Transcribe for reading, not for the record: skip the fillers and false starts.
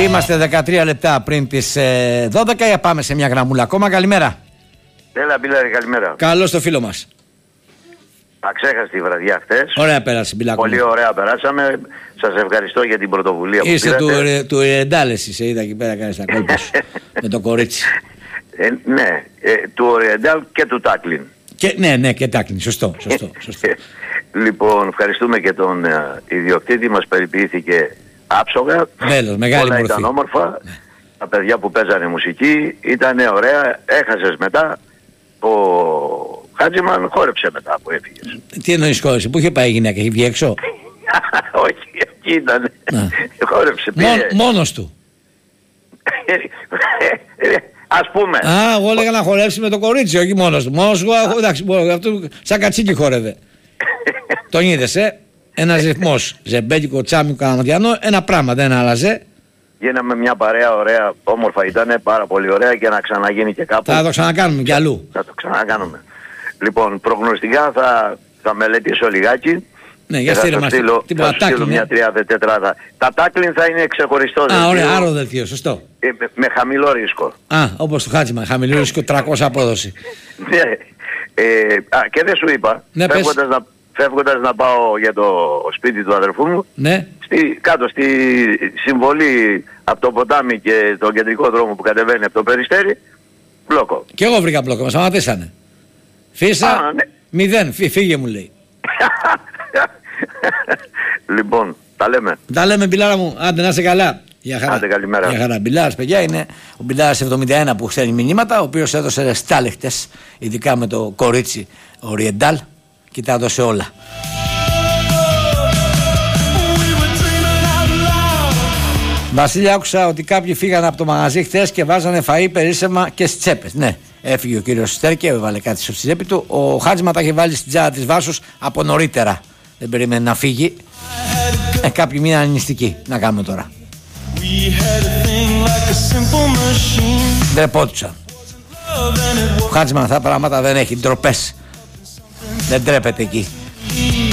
Είμαστε 13 λεπτά πριν τις 12. Για πάμε σε μια γραμμούλα ακόμα. Καλημέρα. Έλα, Μπιλάρη, καλημέρα. Καλώς το φίλο μας. Αξέχαστη βραδιά χτες. Ωραία πέρασε, Μπιλάκο. Πολύ ωραία περάσαμε. Σας ευχαριστώ για την πρωτοβουλία που πήρατε. Είσαι του Ριεντάλες, σε είδα εκεί πέρα, κάνεις τα κόλπα σου με το κορίτσι. Ναι, του Οριεντάλ και του Τάκλιν. Ναι, και Τάκλιν, σωστό. Λοιπόν, ευχαριστούμε και τον ιδιοκτήτη, μας περιποιήθηκε άψογα. Βέλος, μεγάλη όλα μορφή. Ήταν όμορφα. Ναι. Τα παιδιά που παίζανε μουσική ήταν ωραία. Έχασες μετά. Ο Χάτζημαν χόρεψε μετά που έφυγες. Τι εννοείς χόρεψε, πού είχε πάει η γυναίκα, είχε βγει έξω? Όχι, εκεί ήταν. Χόρεψε. Μόνος του. Ας πούμε. Εγώ έλεγα να χορέψει με το κορίτσι, όχι μόνος του. Μόνος του, εντάξει, αυτό σαν κατσίκι χόρευε. Τον είδες, ένας ρυθμός. Ζεμπέκικο, τσάμικο, καναματιανό, ένα πράγμα δεν άλλαζε. Γίναμε μια παρέα ωραία, όμορφα ήτανε, πάρα πολύ ωραία και να ξαναγίνει και κάπου. Θα το ξανακάνουμε κι αλλού. Θα το ξανακάνουμε. Λοιπόν, προγνωστικά θα μελετήσω λιγάκι. Ναι, για θα τίποτα στείλω μια τριάδα-τετράδα. Τα τάκλιν θα είναι ξεχωριστό δελτίο. Ωραία, άλλο δελτίο, σωστό. Με χαμηλό ρίσκο. Όπως το Χάτζημα, χαμηλό ρίσκο, 300 απόδοση. Ναι. Και δεν σου είπα, ναι, φεύγοντας να πάω για το σπίτι του αδερφού μου, ναι. Κάτω στη συμβολή από το ποτάμι και τον κεντρικό δρόμο που κατεβαίνει από το Περιστέρι, μπλόκο. Και εγώ βρήκα μπλόκο, μας σταματήσανε. Φύσα, ναι. 0, φύγε μου λέει. Λοιπόν, τα λέμε Μπιλάρα μου, άντε να είσαι καλά. Για χαρά. Άντε, καλημέρα. Για χαρά. Μπιλάρας, παιδιά, είναι ο Μπιλάρας 71 που στέλνει μηνύματα, ο οποίος έδωσε στάλεχτες, ειδικά με το κορίτσι Οριεντάλ, και τα έδωσε όλα. Βασίλη, άκουσα ότι κάποιοι φύγανε από το μαγαζί χθες και βάζανε φαΐ, περίσσεμα και στις τσέπες. Ναι, έφυγε ο κύριος Στέρκε, έβαλε κάτι στο τσέπη του. Ο Χάτζημα τα είχε βάλει στην τσάντα της Βάσους από νωρίτερα. Δεν περίμενε να φύγει. Κάποιοι μείναν νηστικοί. Να κάνουμε τώρα. Ντρεπόντουσαν. Ο Χάτζημα αυτά τα πράγματα δεν έχει. Ντροπές. Δεν τρέπεται εκεί.